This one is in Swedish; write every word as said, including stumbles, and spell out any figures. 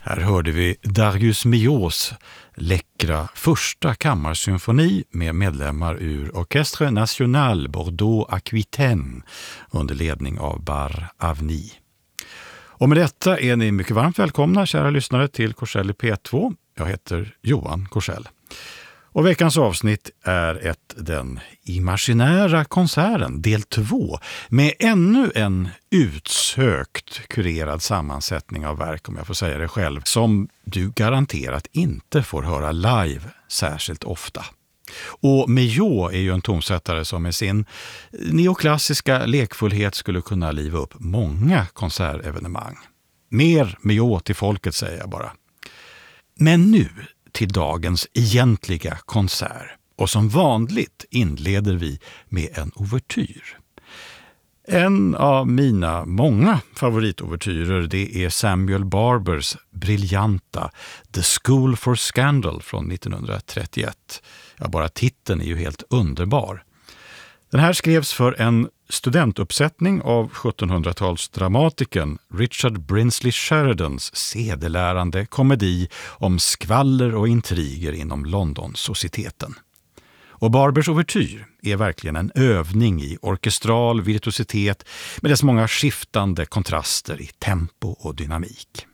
Här hörde vi Darius Milhaud's läckra första kammarsymfoni med medlemmar ur Orchestre National Bordeaux-Aquitaine under ledning av Bar Avni. Och med detta är ni mycket varmt välkomna, kära lyssnare, till Korsell i P två. Jag heter Johan Korsell. Och veckans avsnitt är ett Den imaginära konserten del två med ännu en utsökt kurerad sammansättning av verk, om jag får säga det själv, som du garanterat inte får höra live särskilt ofta. Och Milhaud är ju en tonsättare som med sin neoklassiska lekfullhet skulle kunna liva upp många konsertevenemang. Mer Milhaud till folket, säger jag bara. Men nu till dagens egentliga konsert. Och som vanligt inleder vi med en ouvertyr. En av mina många favoritovertyrer, det är Samuel Barbers briljanta The School for Scandal från nittonhundratrettioett. Ja, bara titeln är ju helt underbar. Den här skrevs för en studentuppsättning av sjuttonhundratalsdramatiken Richard Brinsley Sheridans sedelärande komedi om skvaller och intriger inom London-societeten. Och Barbers ouvertyr är verkligen en övning i orkestral virtuositet med dess många skiftande kontraster i tempo och dynamik.